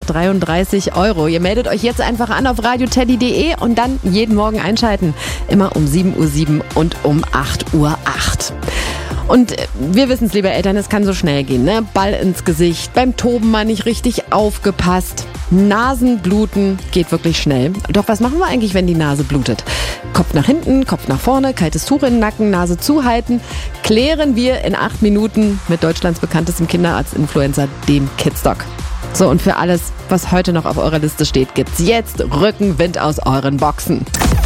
33 €. Ihr meldet euch jetzt einfach an auf radioteddy.de und dann jeden Morgen einschalten. Immer um 7:07 Uhr und um 8:08 Uhr. Und wir wissen es, liebe Eltern, es kann so schnell gehen, ne? Ball ins Gesicht, beim Toben mal nicht richtig aufgepasst. Nasenbluten geht wirklich schnell. Doch was machen wir eigentlich, wenn die Nase blutet? Kopf nach hinten, Kopf nach vorne, kaltes Tuch in den Nacken, Nase zuhalten. Klären wir in 8 Minuten mit Deutschlands bekanntestem Kinderarzt-Influencer, dem Kidsdoc. So, und für alles, was heute noch auf eurer Liste steht, gibt's jetzt Rückenwind aus euren Boxen.